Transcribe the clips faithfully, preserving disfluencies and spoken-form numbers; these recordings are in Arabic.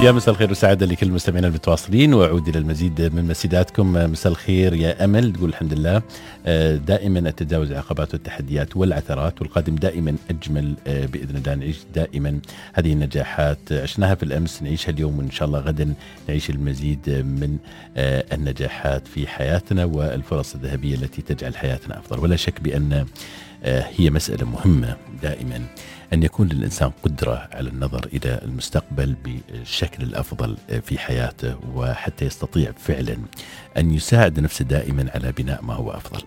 يا مساء الخير والسعادة لكل المستمعين المتواصلين، وأعود إلى المزيد من مسيداتكم. مساء الخير يا أمل، تقول الحمد لله دائما أتجاوز العقبات والتحديات والعثرات، والقادم دائما أجمل بإذن الله. نعيش دائما هذه النجاحات، عشناها في الأمس نعيشها اليوم، وإن شاء الله غدا نعيش المزيد من النجاحات في حياتنا والفرص الذهبية التي تجعل حياتنا أفضل. ولا شك بأن هي مسألة مهمة دائما أن يكون للإنسان قدرة على النظر إلى المستقبل بالشكل الأفضل في حياته، وحتى يستطيع فعلا أن يساعد نفسه دائما على بناء ما هو أفضل.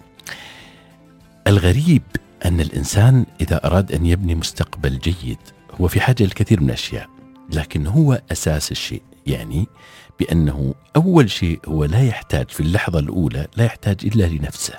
الغريب أن الإنسان إذا أراد أن يبني مستقبل جيد هو في حاجة للكثير من الأشياء، لكن هو أساس الشيء، يعني بأنه أول شيء هو لا يحتاج في اللحظة الأولى لا يحتاج إلا لنفسه،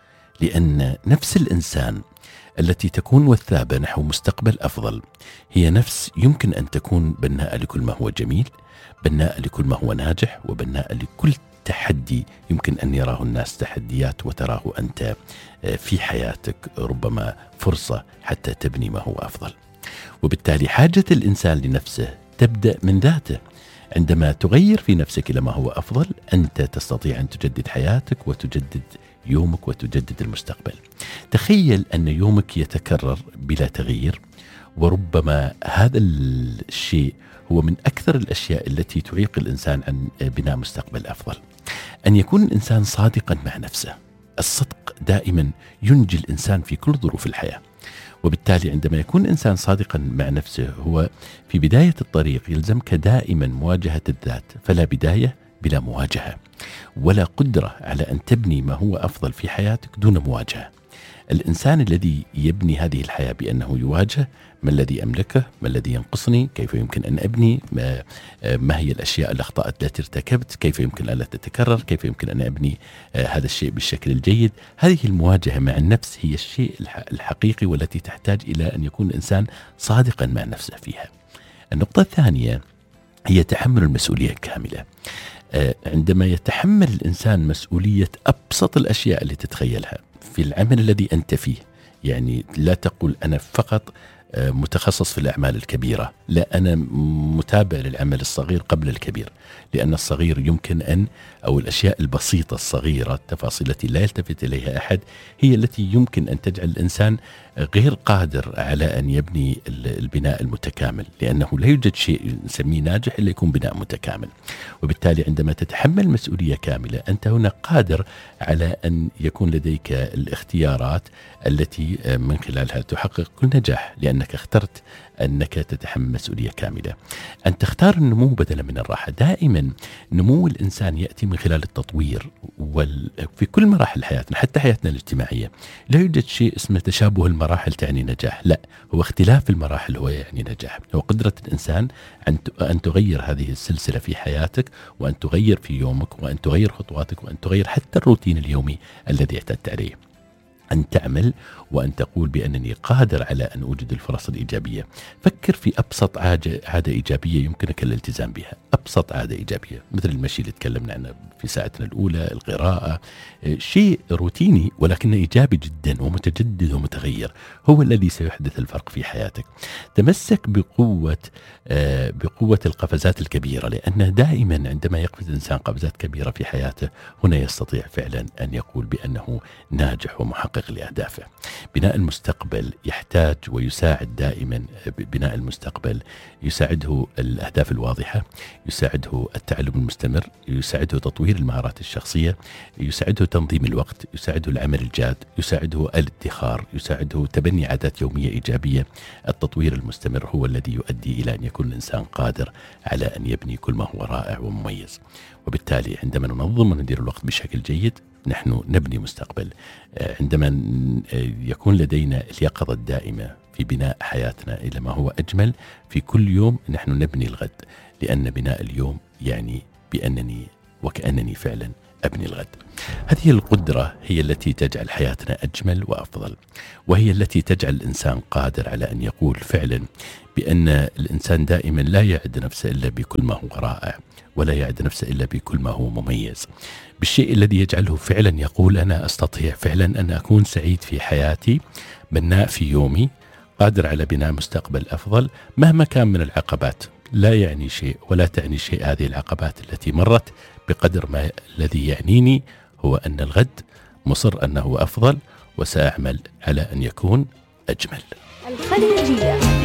لأن نفس الإنسان التي تكون وثابة نحو مستقبل أفضل هي نفس يمكن أن تكون بناءة لكل ما هو جميل، بناءة لكل ما هو ناجح، وبناءة لكل تحدي يمكن أن يراه الناس تحديات وتراه أنت في حياتك ربما فرصة حتى تبني ما هو أفضل. وبالتالي حاجة الإنسان لنفسه تبدأ من ذاته. عندما تغير في نفسك إلى ما هو أفضل أنت تستطيع أن تجدد حياتك وتجدد يومك وتجدد المستقبل. تخيل أن يومك يتكرر بلا تغيير، وربما هذا الشيء هو من أكثر الأشياء التي تعيق الإنسان عن بناء مستقبل أفضل. أن يكون الإنسان صادقا مع نفسه. الصدق دائما ينجي الإنسان في كل ظروف الحياة، وبالتالي عندما يكون الإنسان صادقا مع نفسه هو في بداية الطريق يلزمك دائما مواجهة الذات، فلا بداية بلا مواجهة، ولا قدرة على أن تبني ما هو أفضل في حياتك دون مواجهة. الإنسان الذي يبني هذه الحياة بأنه يواجه ما الذي أملكه، ما الذي ينقصني، كيف يمكن أن أبني، ما, ما هي الأشياء الأخطاء التي ارتكبت، كيف يمكن أن لا تتكرر، كيف يمكن أن أبني هذا الشيء بالشكل الجيد. هذه المواجهة مع النفس هي الشيء الحقيقي والتي تحتاج إلى أن يكون الإنسان صادقا مع نفسه فيها. النقطة الثانية هي تحمل المسؤولية الكاملة. عندما يتحمل الإنسان مسؤولية أبسط الأشياء اللي تتخيلها في العمل الذي أنت فيه، يعني لا تقول أنا فقط متخصص في الأعمال الكبيرة، لا، أنا متابع للعمل الصغير قبل الكبير، لأن الصغير يمكن أن أو الأشياء البسيطة الصغيرة التفاصيل التي لا يلتفت إليها أحد هي التي يمكن أن تجعل الإنسان غير قادر على أن يبني البناء المتكامل، لأنه لا يوجد شيء نسميه ناجح إلا يكون بناء متكامل. وبالتالي عندما تتحمل مسؤولية كاملة أنت هنا قادر على أن يكون لديك الاختيارات التي من خلالها تحقق كل نجاح، لأنك اخترت أنك تتحمل مسؤولية كاملة. أن تختار النمو بدلا من الراحة. دائما نمو الإنسان يأتي من خلال التطوير، وفي كل مراحل حياتنا حتى حياتنا الاجتماعية لا يوجد شيء اسمه تشابه المراحل تعني نجاح، لا، هو اختلاف المراحل هو يعني نجاح. هو قدرة الإنسان أن تغير هذه السلسلة في حياتك، وأن تغير في يومك، وأن تغير خطواتك، وأن تغير حتى الروتين اليومي الذي اعتدت عليه. أن تعمل وأن تقول بأنني قادر على أن أوجد الفرص الإيجابية. فكر في أبسط عادة, عادة إيجابية يمكنك الالتزام بها، أبسط عادة إيجابية مثل المشي اللي تكلمنا عنه في ساعتنا الأولى، القراءة، شيء روتيني ولكن إيجابي جدا ومتجدد ومتغير، هو الذي سيحدث الفرق في حياتك. تمسك بقوة بقوة القفزات الكبيرة، لأن دائما عندما يقفز الإنسان قفزات كبيرة في حياته هنا يستطيع فعلا أن يقول بأنه ناجح ومحقق لأهدافه. بناء المستقبل يحتاج ويساعد دائما، بناء المستقبل يساعده الأهداف الواضحة، يساعده التعلم المستمر، يساعده تطوير المهارات الشخصية، يساعده تنظيم الوقت، يساعده العمل الجاد، يساعده الادخار، يساعده تبني عادات يومية إيجابية. التطوير المستمر هو الذي يؤدي إلى أن يكون الإنسان قادر على أن يبني كل ما هو رائع ومميز. وبالتالي عندما ننظم وندير الوقت بشكل جيد نحن نبني مستقبل. عندما يكون لدينا اليقظة الدائمة في بناء حياتنا إلى ما هو أجمل في كل يوم نحن نبني الغد، لأن بناء اليوم يعني بأنني وكأنني فعلا أبني الغد. هذه القدرة هي التي تجعل حياتنا أجمل وأفضل، وهي التي تجعل الإنسان قادر على أن يقول فعلا بأن الإنسان دائما لا يعد نفسه إلا بكل ما هو رائع، ولا يعد نفسه إلا بكل ما هو مميز، بالشيء الذي يجعله فعلا يقول أنا أستطيع فعلا أن أكون سعيد في حياتي، بناء في يومي، قادر على بناء مستقبل أفضل مهما كان من العقبات. لا يعني شيء ولا تعني شيء هذه العقبات التي مرت، بقدر ما الذي يعنيني هو أن الغد مصر أنه أفضل، وسأعمل على أن يكون أجمل. الخليجية